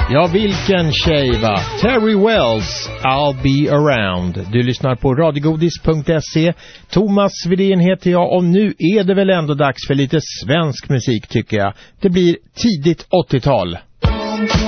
Ja, vilken tjej va? Terry Wells, I'll be around. Du lyssnar på radiogodis.se. Thomas Widén heter jag och nu är det väl ändå dags för lite svensk musik tycker jag. Det blir tidigt 80-tal.